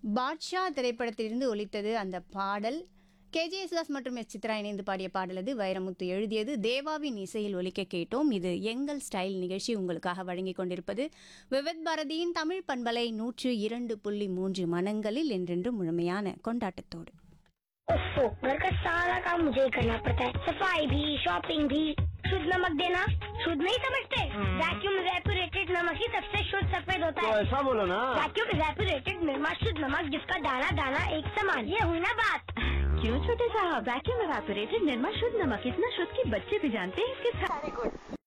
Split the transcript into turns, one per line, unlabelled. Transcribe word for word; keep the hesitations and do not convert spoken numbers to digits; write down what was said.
பாட்ஷா திரைப்படத்திலிருந்து ஒலித்தது அந்த பாடல். கேஜே யேசுதாஸ் மற்றும் எஸ் சித்ரா இணைந்து பாடிய பாடல் அது. வைரமுத்து எழுதியது. தேவாவின் இசையில் ஒலிக்க கேட்டோம். இது எங்கள் ஸ்டைல் நிகழ்ச்சி உங்களுக்காக வழங்கிக் கொண்டிருப்பது விவித் பாரதியின் தமிழ் பண்பலை நூற்று இரண்டு புள்ளி மூன்று மனங்களில் என்றென்று முழுமையான கொண்டாட்டத்தோடு.
ओफो, घर का सारा काम मुझे ही करना पड़ता है, सफाई भी, शॉपिंग भी। शुद्ध नमक देना शुद्ध नहीं समझते? वैक्यूम रेपुरेटेड नमक ही सबसे शुद्ध सफेद होता है।
तो ऐसा बोलो ना।
वैक्यूम रेपुरेटेड निर्मा शुद्ध नमक, जिसका दाना दाना एक समान। ये हुई ना बात।
क्यों छोटे साहब, वैक्यूम रेपुरेटेड निर्मा शुद्ध नमक इतना शुद्ध कि बच्चे भी जानते हैं इसके सारे गुण।